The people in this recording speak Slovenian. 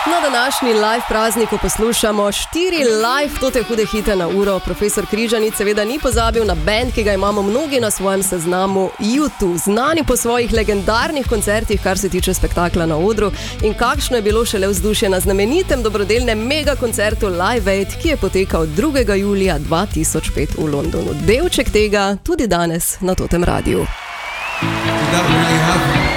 Na današnji live prazniku poslušamo 4 live tote hude hite na uro. Profesor Križanič seveda ni pozabil na band, ki ga imamo mnogi na svojem seznamu, U2, znani po svojih legendarnih koncertih, kar se tiče spektakla na odru. In kakšno je bilo šele vzdušje na znamenitem dobrodelnem mega koncertu Live Aid, ki je potekal 2. julija 2005 v Londonu. Delček tega tudi danes na totem radiju.